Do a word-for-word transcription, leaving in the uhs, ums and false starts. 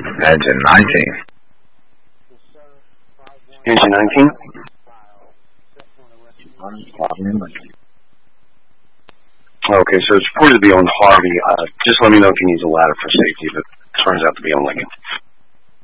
Engine nineteen. Engine nineteen? Okay, so it's reported to be on Harvey. Uh, just let me know if he needs a ladder for safety if it turns out to be on Lincoln.